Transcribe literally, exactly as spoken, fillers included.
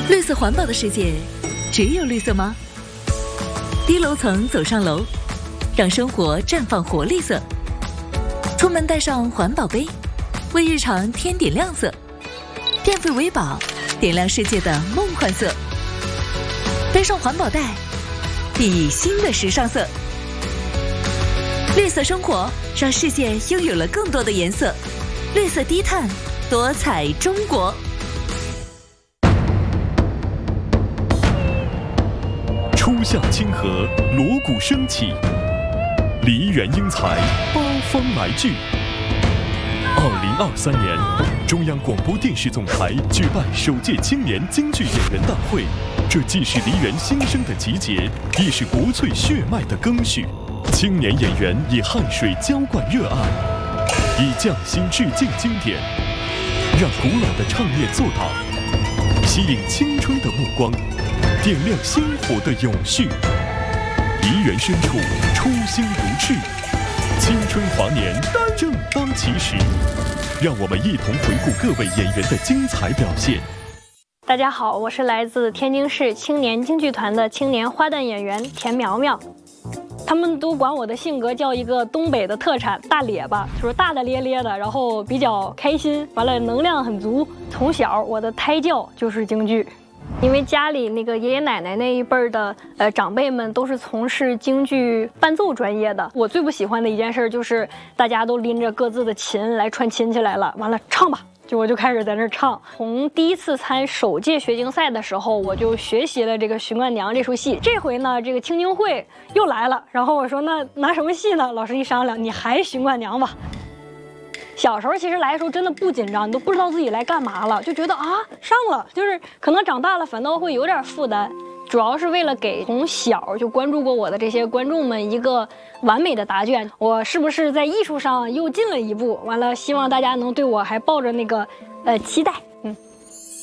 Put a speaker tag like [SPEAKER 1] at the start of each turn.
[SPEAKER 1] 绿色环保的世界，只有绿色吗？低楼层走上楼，让生活绽放活力色。出门带上环保杯，为日常添点亮色。电费为宝，点亮世界的梦幻色。背上环保袋，熠熠新的时尚色。绿色生活，让世界拥有了更多的颜色。绿色低碳，多彩中国。
[SPEAKER 2] 初夏清河，锣鼓升起，梨园英才八方来聚。二零二三年，中央广播电视总台举办首届青年京剧演员大会，这既是梨园新生的集结，亦是国粹血脉的赓续。青年演员以汗水浇灌热爱，以匠心致敬经典，让古老的唱念做党，吸引青春的目光，点亮星火的永续。梨园深处，初心如炬，青春华年正当其时。让我们一同回顾各位演员的精彩表现。
[SPEAKER 3] 大家好，我是来自天津市青年京剧团的青年花旦演员田苗苗。他们都管我的性格叫一个东北的特产大咧巴，就是大大咧咧的，然后比较开心，完了能量很足。从小我的胎教就是京剧。因为家里那个爷爷奶奶那一辈儿的呃长辈们都是从事京剧伴奏专业的，我最不喜欢的一件事就是大家都拎着各自的琴来串亲戚来了，完了唱吧，就我就开始在那儿唱。从第一次参首届学京赛的时候，我就学习了这个《巡冠娘》这出戏。这回呢，这个青京会又来了，然后我说那拿什么戏呢？老师一商量，你还巡冠娘吧。小时候其实来的时候真的不紧张，你都不知道自己来干嘛了，就觉得啊上了，就是可能长大了反倒会有点负担。主要是为了给从小就关注过我的这些观众们一个完美的答卷，我是不是在艺术上又进了一步？完了，希望大家能对我还抱着那个呃期待。